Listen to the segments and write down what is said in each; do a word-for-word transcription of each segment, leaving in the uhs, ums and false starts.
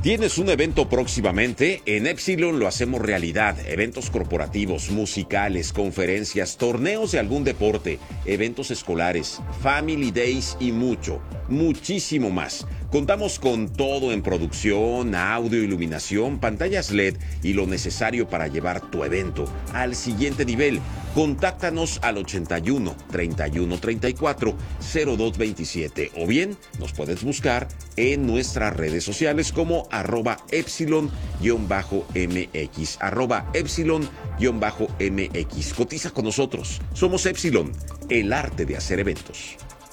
¿Tienes un evento próximamente? En Epsilon lo hacemos realidad. Eventos corporativos, musicales, conferencias, torneos de algún deporte, eventos escolares, family days y mucho, muchísimo más. Contamos con todo en producción, audio, iluminación, pantallas L E D y lo necesario para llevar tu evento al siguiente nivel. Contáctanos al ochenta y uno, treinta y uno, treinta y cuatro, cero dos veintisiete o bien nos puedes buscar en nuestras redes sociales como arroba epsilon-mx, arroba epsilon-mx. Cotiza con nosotros. Somos Epsilon, el arte de hacer eventos.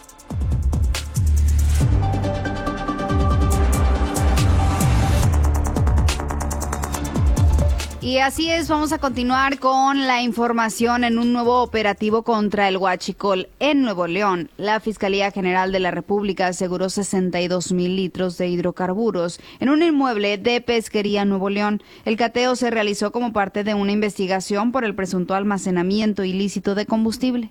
Y así es, vamos a continuar con la información. En un nuevo operativo contra el huachicol en Nuevo León, la Fiscalía General de la República aseguró sesenta y dos mil litros de hidrocarburos en un inmueble de Pesquería, Nuevo León. El cateo se realizó como parte de una investigación por el presunto almacenamiento ilícito de combustible.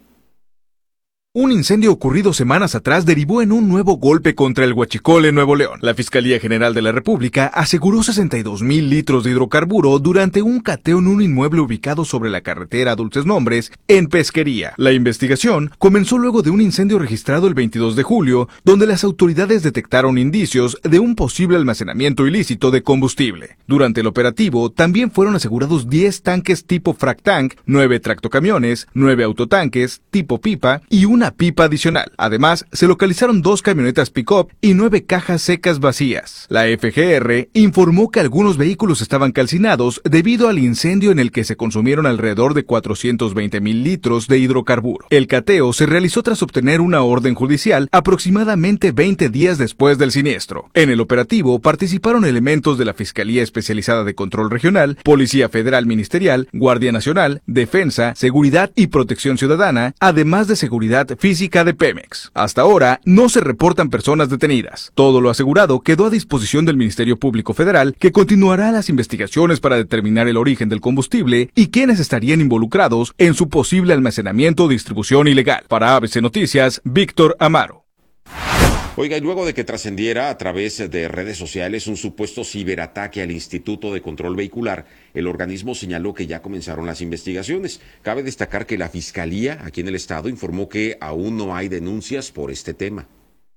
Un incendio ocurrido semanas atrás derivó en un nuevo golpe contra el huachicol en Nuevo León. La Fiscalía General de la República aseguró sesenta y dos mil litros de hidrocarburo durante un cateo en un inmueble ubicado sobre la carretera Dulces Nombres, en Pesquería. La investigación comenzó luego de un incendio registrado el veintidós de julio, donde las autoridades detectaron indicios de un posible almacenamiento ilícito de combustible. Durante el operativo, también fueron asegurados diez tanques tipo frac tank, nueve tractocamiones, nueve autotanques tipo pipa y una pipa adicional. Además, se localizaron dos camionetas pick-up y nueve cajas secas vacías. La F G R informó que algunos vehículos estaban calcinados debido al incendio en el que se consumieron alrededor de cuatrocientos veinte mil litros de hidrocarburo. El cateo se realizó tras obtener una orden judicial aproximadamente veinte días después del siniestro. En el operativo participaron elementos de la Fiscalía Especializada de Control Regional, Policía Federal Ministerial, Guardia Nacional, Defensa, Seguridad y Protección Ciudadana, además de Seguridad Física de Pemex. Hasta ahora no se reportan personas detenidas. Todo lo asegurado quedó a disposición del Ministerio Público Federal, que continuará las investigaciones para determinar el origen del combustible y quiénes estarían involucrados en su posible almacenamiento o distribución ilegal. Para A B C Noticias, Víctor Amaro. Oiga, y luego de que trascendiera a través de redes sociales un supuesto ciberataque al Instituto de Control Vehicular, el organismo señaló que ya comenzaron las investigaciones. Cabe destacar que la Fiscalía aquí en el estado informó que aún no hay denuncias por este tema.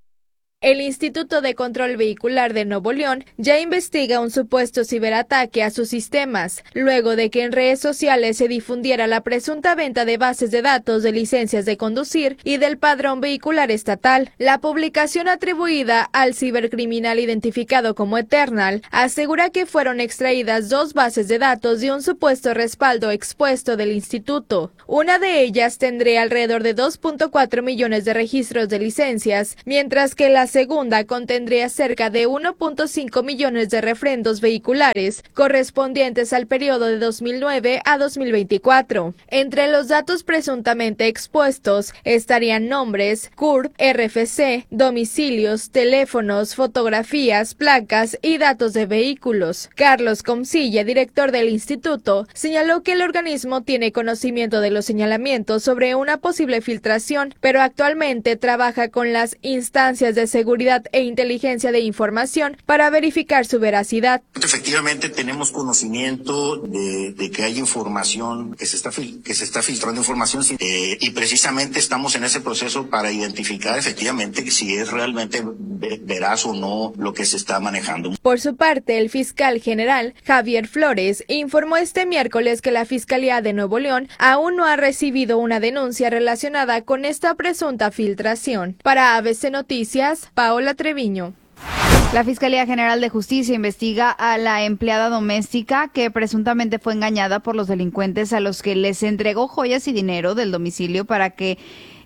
El Instituto de Control Vehicular de Nuevo León ya investiga un supuesto ciberataque a sus sistemas, luego de que en redes sociales se difundiera la presunta venta de bases de datos de licencias de conducir y del padrón vehicular estatal. La publicación atribuida al cibercriminal identificado como Eternal asegura que fueron extraídas dos bases de datos de un supuesto respaldo expuesto del instituto. Una de ellas tendría alrededor de dos punto cuatro millones de registros de licencias, mientras que la segunda contendría cerca de uno punto cinco millones de refrendos vehiculares correspondientes al periodo de dos mil nueve a dos mil veinticuatro. Entre los datos presuntamente expuestos estarían nombres, C U R P, R F C, domicilios, teléfonos, fotografías, placas y datos de vehículos. Carlos Comsilla, director del instituto, señaló que el organismo tiene conocimiento de los señalamientos sobre una posible filtración, pero actualmente trabaja con las instancias de seguridad e inteligencia de información para verificar su veracidad. Efectivamente tenemos conocimiento de, de que hay información, que se está, que se está filtrando información eh, y precisamente estamos en ese proceso para identificar efectivamente si es realmente veraz o no lo que se está manejando. Por su parte, el fiscal general Javier Flores informó este miércoles que la Fiscalía de Nuevo León aún no ha recibido una denuncia relacionada con esta presunta filtración. Para A B C Noticias, Paola Treviño. La Fiscalía General de Justicia investiga a la empleada doméstica que presuntamente fue engañada por los delincuentes a los que les entregó joyas y dinero del domicilio para que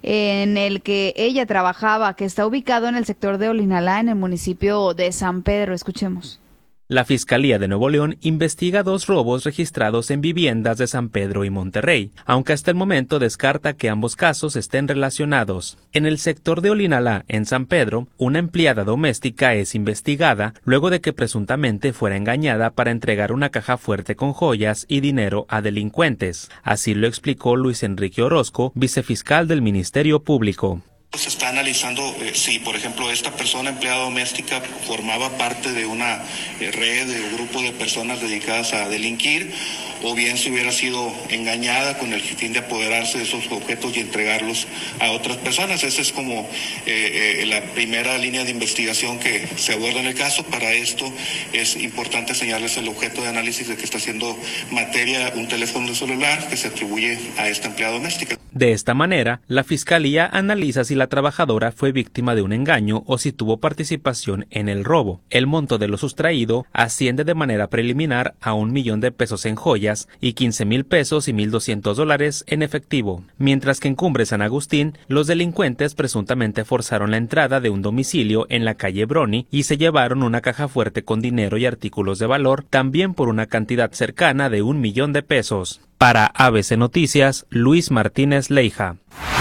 en el que ella trabajaba, que está ubicado en el sector de Olinalá, en el municipio de San Pedro. Escuchemos. La Fiscalía de Nuevo León investiga dos robos registrados en viviendas de San Pedro y Monterrey, aunque hasta el momento descarta que ambos casos estén relacionados. En el sector de Olinalá, en San Pedro, una empleada doméstica es investigada luego de que presuntamente fuera engañada para entregar una caja fuerte con joyas y dinero a delincuentes. Así lo explicó Luis Enrique Orozco, vicefiscal del Ministerio Público. Se está analizando eh, si, por ejemplo, esta persona empleada doméstica formaba parte de una eh, red o grupo de personas dedicadas a delinquir, o bien si hubiera sido engañada con el fin de apoderarse de esos objetos y entregarlos a otras personas. Esa es como eh, eh, la primera línea de investigación que se aborda en el caso. Para esto es importante señalarles el objeto de análisis de que está haciendo materia un teléfono celular que se atribuye a esta empleada doméstica. De esta manera, la Fiscalía analiza si la trabajadora fue víctima de un engaño o si tuvo participación en el robo. El monto de lo sustraído asciende de manera preliminar a un millón de pesos en joyas y quince mil pesos y mil doscientos dólares en efectivo. Mientras que en Cumbre San Agustín, los delincuentes presuntamente forzaron la entrada de un domicilio en la calle Brony y se llevaron una caja fuerte con dinero y artículos de valor, también por una cantidad cercana de un millón de pesos. Para A B C Noticias, Luis Martínez Leija.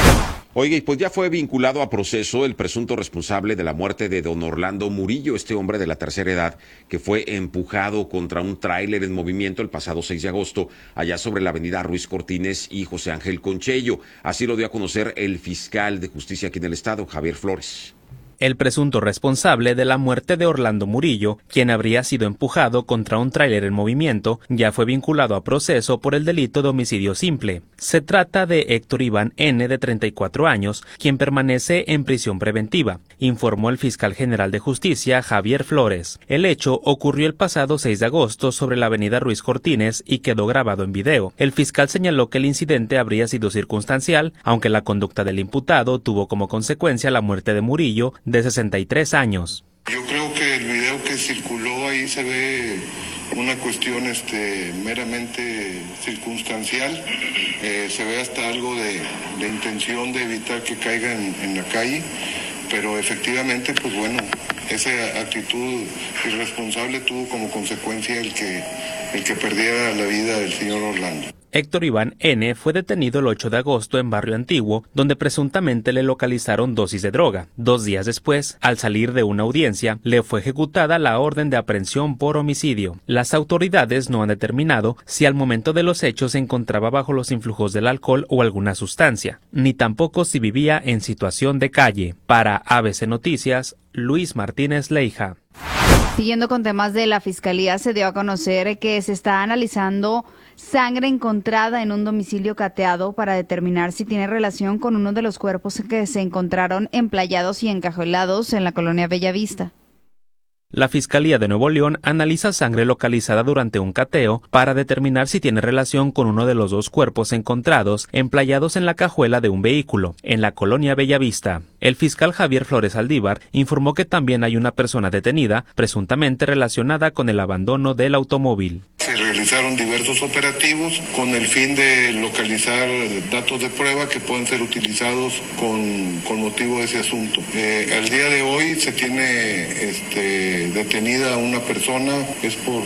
Oiga, y pues ya fue vinculado a proceso el presunto responsable de la muerte de don Orlando Murillo, este hombre de la tercera edad que fue empujado contra un tráiler en movimiento el pasado seis de agosto, allá sobre la avenida Ruiz Cortines y José Ángel Conchello. Así lo dio a conocer el fiscal de justicia aquí en el estado, Javier Flores. El presunto responsable de la muerte de Orlando Murillo, quien habría sido empujado contra un tráiler en movimiento, ya fue vinculado a proceso por el delito de homicidio simple. Se trata de Héctor Iván N., de treinta y cuatro años, quien permanece en prisión preventiva, informó el fiscal general de justicia, Javier Flores. El hecho ocurrió el pasado seis de agosto sobre la avenida Ruiz Cortines y quedó grabado en video. El fiscal señaló que el incidente habría sido circunstancial, aunque la conducta del imputado tuvo como consecuencia la muerte de Murillo, de sesenta y tres años. Yo creo que el video que circuló ahí se ve una cuestión este, meramente circunstancial, eh, se ve hasta algo de, de intención de evitar que caiga en, en la calle, pero efectivamente, pues bueno, esa actitud irresponsable tuvo como consecuencia el que, el que perdiera la vida del señor Orlando. Héctor Iván N. fue detenido el ocho de agosto en Barrio Antiguo, donde presuntamente le localizaron dosis de droga. Dos días después, al salir de una audiencia, le fue ejecutada la orden de aprehensión por homicidio. Las autoridades no han determinado si al momento de los hechos se encontraba bajo los influjos del alcohol o alguna sustancia, ni tampoco si vivía en situación de calle. Para A B C Noticias, Luis Martínez Leija. Siguiendo con temas de la Fiscalía, se dio a conocer que se está analizando sangre encontrada en un domicilio cateado para determinar si tiene relación con uno de los cuerpos que se encontraron emplayados y encajonados en la colonia Bellavista. La Fiscalía de Nuevo León analiza sangre localizada durante un cateo para determinar si tiene relación con uno de los dos cuerpos encontrados emplayados en la cajuela de un vehículo, en la colonia Bellavista. El fiscal Javier Flores Aldívar informó que también hay una persona detenida, presuntamente relacionada con el abandono del automóvil. Se realizaron diversos operativos con el fin de localizar datos de prueba que pueden ser utilizados con, con motivo de ese asunto. Eh, al día de hoy se tiene este, detenida una persona, es por,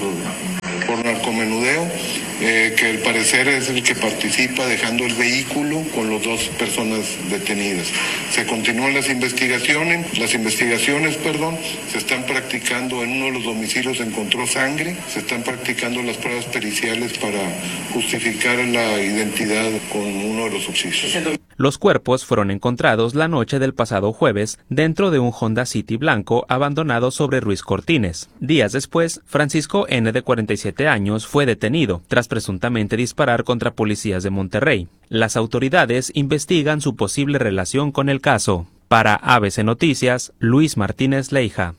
por narcomenudeo, eh, que al parecer es el que participa dejando el vehículo con las dos personas detenidas. Se continúan las investigaciones, las investigaciones, perdón, se están practicando en uno de los domicilios, se encontró sangre, se están practicando las pruebas periciales para justificar la identidad con uno de los oficios. Los cuerpos fueron encontrados la noche del pasado jueves dentro de un Honda City blanco abandonado sobre Ruiz Cortines. Días después, Francisco N., de cuarenta y siete años, fue detenido tras presuntamente disparar contra policías de Monterrey. Las autoridades investigan su posible relación con el caso. Para A B C Noticias, Luis Martínez Leija.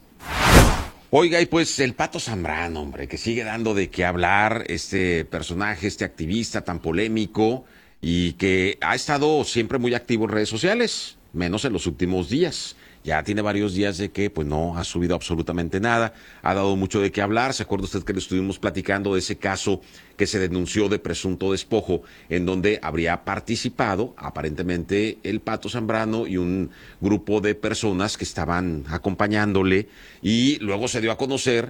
Oiga, y pues el Pato Zambrano, hombre, que sigue dando de qué hablar, este personaje, este activista tan polémico y que ha estado siempre muy activo en redes sociales, menos en los últimos días. Ya tiene varios días de que pues no ha subido absolutamente nada, ha dado mucho de qué hablar. ¿Se acuerda usted que le estuvimos platicando de ese caso que se denunció de presunto despojo, en donde habría participado aparentemente el Pato Zambrano y un grupo de personas que estaban acompañándole, y luego se dio a conocer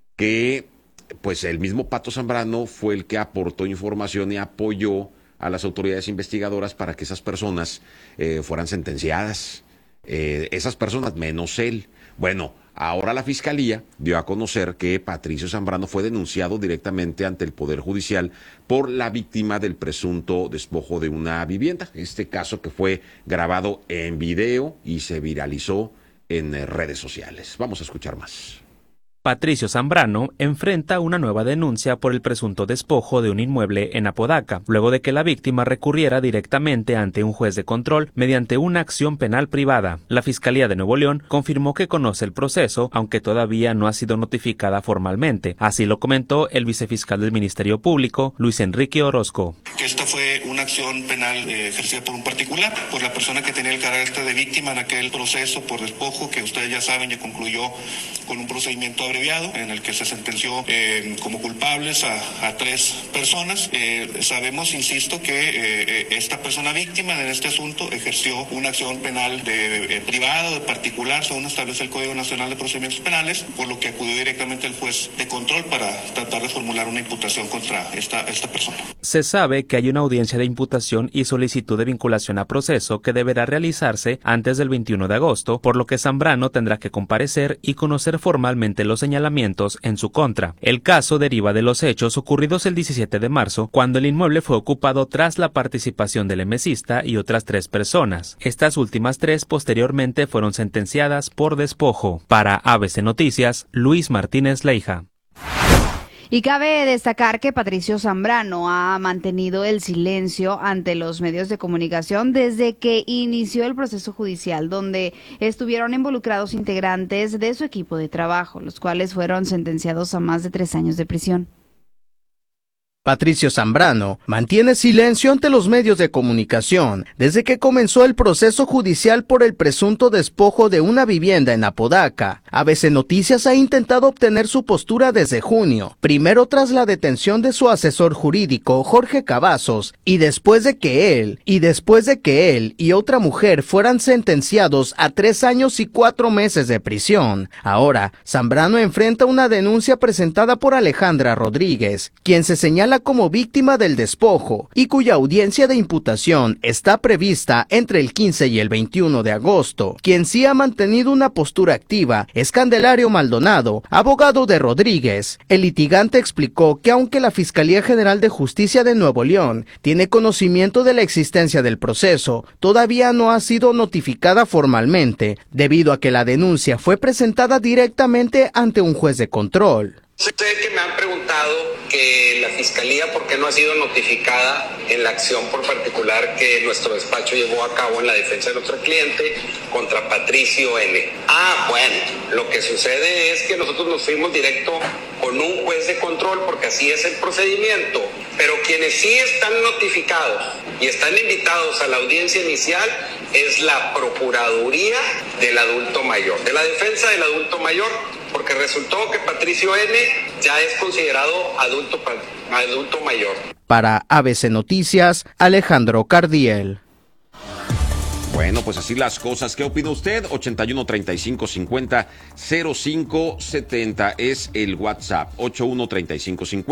que pues el mismo Pato Zambrano fue el que aportó información y apoyó a las autoridades investigadoras para que esas personas eh, fueran sentenciadas? Eh, esas personas menos él. Bueno, ahora la Fiscalía dio a conocer que Patricio Zambrano fue denunciado directamente ante el Poder Judicial por la víctima del presunto despojo de una vivienda. Este caso que fue grabado en video y se viralizó en redes sociales. Vamos a escuchar más. Patricio Zambrano enfrenta una nueva denuncia por el presunto despojo de un inmueble en Apodaca, luego de que la víctima recurriera directamente ante un juez de control mediante una acción penal privada. La Fiscalía de Nuevo León confirmó que conoce el proceso, aunque todavía no ha sido notificada formalmente. Así lo comentó el vicefiscal del Ministerio Público, Luis Enrique Orozco. Que esta fue una acción penal eh, ejercida por un particular, por la persona que tenía el carácter de víctima en aquel proceso por despojo, que ustedes ya saben, ya concluyó con un procedimiento abreviado en el que se sentenció eh, como culpables a, a tres personas. Eh, sabemos, insisto, que eh, esta persona víctima en este asunto ejerció una acción penal de eh, privada o de particular, según establece el Código Nacional de Procedimientos Penales, por lo que acudió directamente al juez de control para tratar de formular una imputación contra esta, esta persona. Se sabe que hay una audiencia de imputación y solicitud de vinculación a proceso que deberá realizarse antes del veintiuno de agosto, por lo que Zambrano tendrá que comparecer y conocer formalmente los señalamientos en su contra. El caso deriva de los hechos ocurridos el diecisiete de marzo, cuando el inmueble fue ocupado tras la participación del emesista y otras tres personas. Estas últimas tres posteriormente fueron sentenciadas por despojo. Para A B C Noticias, Luis Martínez Leija. Y cabe destacar que Patricio Zambrano ha mantenido el silencio ante los medios de comunicación desde que inició el proceso judicial, donde estuvieron involucrados integrantes de su equipo de trabajo, los cuales fueron sentenciados a más de tres años de prisión. Patricio Zambrano mantiene silencio ante los medios de comunicación desde que comenzó el proceso judicial por el presunto despojo de una vivienda en Apodaca. A B C Noticias ha intentado obtener su postura desde junio, primero tras la detención de su asesor jurídico, Jorge Cavazos, y después de que él, y después de que él y otra mujer fueran sentenciados a tres años y cuatro meses de prisión. Ahora, Zambrano enfrenta una denuncia presentada por Alejandra Rodríguez, quien se señala como víctima del despojo y cuya audiencia de imputación está prevista entre el quince y el veintiuno de agosto. Quien sí ha mantenido una postura activa es Candelario Maldonado, abogado de Rodríguez. El litigante explicó que aunque la Fiscalía General de Justicia de Nuevo León tiene conocimiento de la existencia del proceso, todavía no ha sido notificada formalmente, debido a que la denuncia fue presentada directamente ante un juez de control. Sé que me han preguntado que la Fiscalía por qué no ha sido notificada en la acción por particular que nuestro despacho llevó a cabo en la defensa de nuestro cliente contra Patricio N. Ah, bueno, lo que sucede es que nosotros nos fuimos directo con un juez de control porque así es el procedimiento, pero quienes sí están notificados y están invitados a la audiencia inicial es la Procuraduría del Adulto Mayor, de la defensa del adulto mayor, porque resultó que Patricio N. ya es considerado adulto, adulto mayor. Para A B C Noticias, Alejandro Cardiel. Bueno, pues así las cosas. ¿Qué opina usted? ochenta y uno, treinta y cinco, cincuenta, cero cinco setenta es el WhatsApp. ochenta y uno, treinta y cinco, cincuenta.